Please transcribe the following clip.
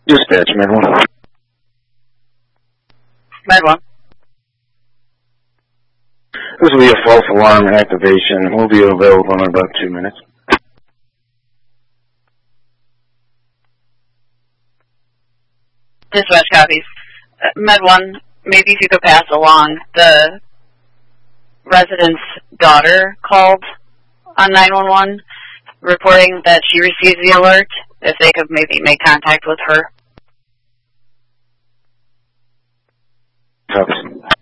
Dispatch, Med 1. Med 1. This will be a false alarm activation. We'll be available in about 2 minutes. Dispatch copies. Med 1, maybe if you could pass along, the resident's daughter called on 911 reporting that she received the alert, if they could maybe make contact with her. Copy.